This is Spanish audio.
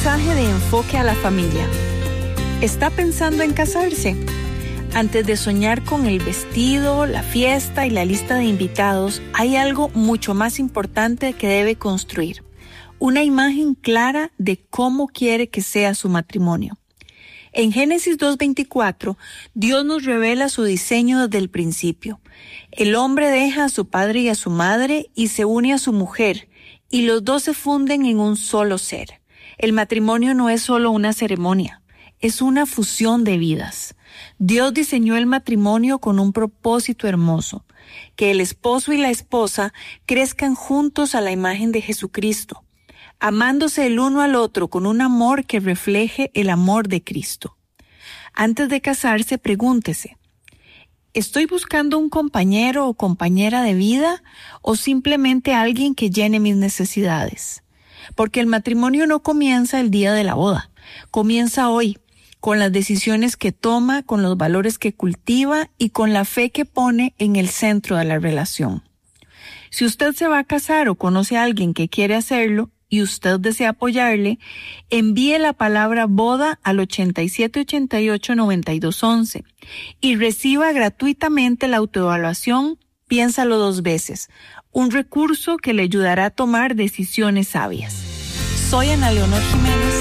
mensaje de Enfoque a la Familia. ¿Está pensando en casarse? Antes de soñar con el vestido, la fiesta y la lista de invitados, hay algo mucho más importante que debe construir: una imagen clara de cómo quiere que sea su matrimonio. En Génesis 2:24, Dios nos revela su diseño desde el principio. El hombre deja a su padre y a su madre y se une a su mujer, y los dos se funden en un solo ser. El matrimonio no es solo una ceremonia, es una fusión de vidas. Dios diseñó el matrimonio con un propósito hermoso: que el esposo y la esposa crezcan juntos a la imagen de Jesucristo, amándose el uno al otro con un amor que refleje el amor de Cristo. Antes de casarse, pregúntese: ¿estoy buscando un compañero o compañera de vida o simplemente alguien que llene mis necesidades? Porque el matrimonio no comienza el día de la boda, comienza hoy, con las decisiones que toma, con los valores que cultiva y con la fe que pone en el centro de la relación. Si usted se va a casar o conoce a alguien que quiere hacerlo y usted desea apoyarle, envíe la palabra boda al 8788-9211 y reciba gratuitamente la autoevaluación Piénsalo 2 veces, un recurso que le ayudará a tomar decisiones sabias. Soy Ana Leonor Jiménez.